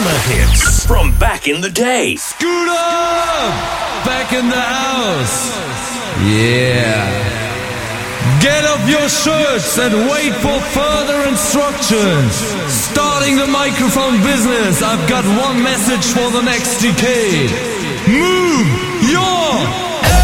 summer hits from back in the day. Scooter! Back in the house. Yeah. Get off your shirts and wait for further instructions. Starting the microphone business, I've got one message for the next decade. Move!